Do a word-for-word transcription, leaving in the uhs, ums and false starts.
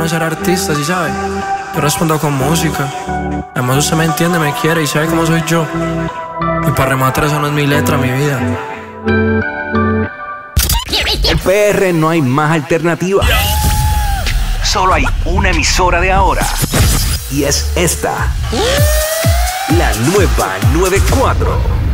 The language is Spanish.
no ser artista, ¿sí sabe? Yo respondo con música. Además usted me entiende, me quiere y sabe cómo soy yo. Y para rematar, esa no es mi letra, mi vida. En P R no hay más alternativa. Solo hay una emisora de ahora. Y es esta. La nueva noventa y cuatro.